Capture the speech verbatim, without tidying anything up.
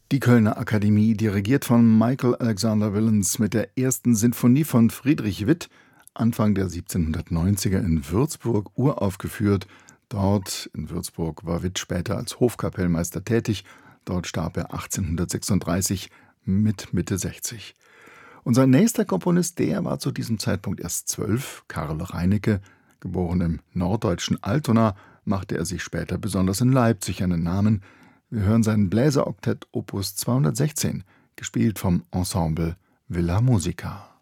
Die Kölner Akademie, dirigiert von Michael Alexander Willens mit der ersten Sinfonie von Friedrich Witt, Anfang der siebzehnhundertneunziger in Würzburg uraufgeführt. Dort in Würzburg war Witt später als Hofkapellmeister tätig. Dort starb er achtzehnhundertsechsunddreißig mit Mitte sechzig. Unser nächster Komponist, der war zu diesem Zeitpunkt erst zwölf, Karl Reinecke. Geboren im norddeutschen Altona, machte er sich später besonders in Leipzig einen Namen. Wir hören sein Bläseroktett Opus zweihundertsechzehn, gespielt vom Ensemble Villa Musica.